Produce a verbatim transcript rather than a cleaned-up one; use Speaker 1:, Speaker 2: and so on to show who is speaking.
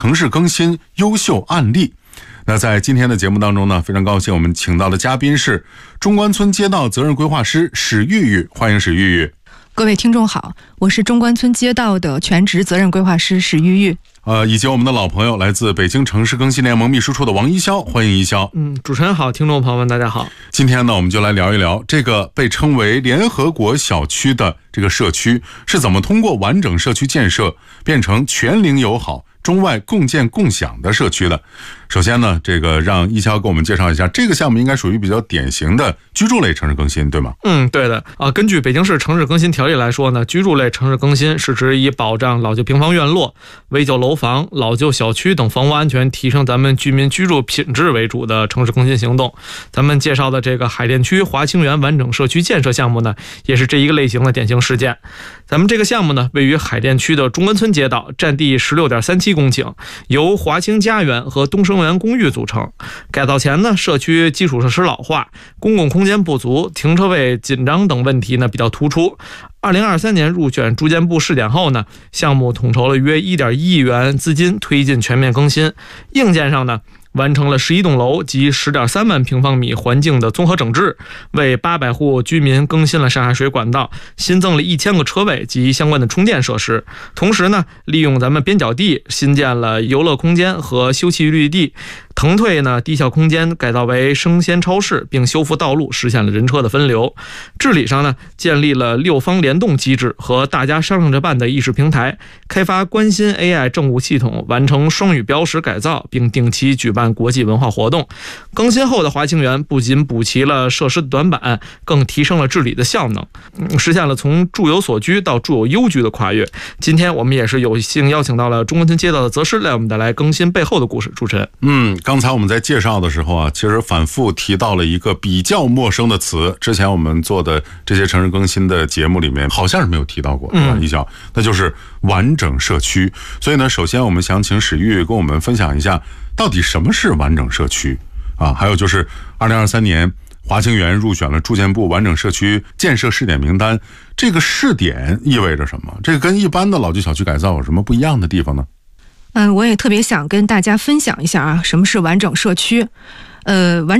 Speaker 1: 城市更新优秀案例。那在今天的节目当中呢，非常高兴我们请到的嘉宾是中关村街道责任规划师史玉玉，欢迎史玉玉。
Speaker 2: 各位听众好，我是中关村街道的全职责任规划师史玉玉。
Speaker 1: 呃，以及我们的老朋友，来自北京城市更新联盟秘书处的王一潇，欢迎一潇。
Speaker 3: 嗯，主持人好，听众朋友们大家好。
Speaker 1: 今天呢，我们就来聊一聊这个被称为联合国小区的这个社区是怎么通过完整社区建设变成全龄友好、中外共建共享的社区的。首先呢，这个让一潇给我们介绍一下，这个项目应该属于比较典型的居住类城市更新，对吗？
Speaker 3: 嗯，对的啊。根据北京市城市更新条例来说呢，居住类城市更新是指以保障老旧平房院落、危旧楼房、老旧小区等房屋安全，提升咱们居民居住品质为主的城市更新行动。咱们介绍的这个海淀区华清园完整社区建设项目呢，也是这一个类型的典型事件。咱们这个项目呢，位于海淀区的中关村街道，占地 十六点三七公顷，由华清家园和东生园公寓组成。改造前呢，社区基础设施老化、公共空间不足、停车位紧张等问题呢比较突出。二零二三年入选住建部试点后呢，项目统筹了约 一点一亿元资金推进全面更新。硬件上呢，完成了十一栋楼及 十点三万平方米环境的综合整治，为八百户居民更新了上下水管道，新增了一千个车位及相关的充电设施。同时呢，利用咱们边角地新建了游乐空间和休憩绿地，腾退呢地效空间改造为生鲜超市，并修复道路，实现了人车的分流。治理上呢，建立了六方联动机制和大家商量着办的议事平台，开发关心 A I 政务系统，完成双语标识改造，并定期举办国际文化活动。更新后的华清园不仅补齐了设施的短板，更提升了治理的效能，实现了从住有所居到住有优居的跨越。今天我们也是有幸邀请到了中关村街道的责师来我们带来更新背后的故事。主持人，
Speaker 1: 嗯，刚才我们在介绍的时候啊，其实反复提到了一个比较陌生的词，之前我们做的这些城市更新的节目里面好像是没有提到过，是吧？一潇，那就是完整社区。所以呢，首先我们想请史玉跟我们分享一下，到底什么是完整社区啊？还有就是二零二三年华清园入选了住建部完整社区建设试点名单，这个试点意味着什么？这个跟一般的老旧小区改造有什么不一样的地方呢？
Speaker 2: 嗯，我也特别想跟大家分享一下啊，什么是完整社区。呃，完